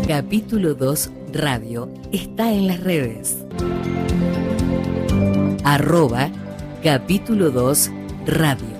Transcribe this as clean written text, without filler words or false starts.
Capítulo 2 Radio está en las redes. @Capítulo 2 Radio.